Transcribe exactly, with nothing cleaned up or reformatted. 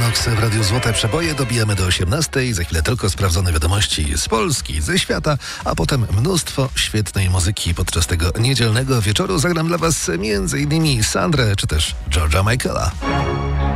Nox w Radiu Złote Przeboje. Dobijamy do osiemnastej. Za chwilę tylko sprawdzone wiadomości z Polski, ze świata, a potem mnóstwo świetnej muzyki. Podczas tego niedzielnego wieczoru zagram dla Was między innymi Sandrę czy też George'a Michaela.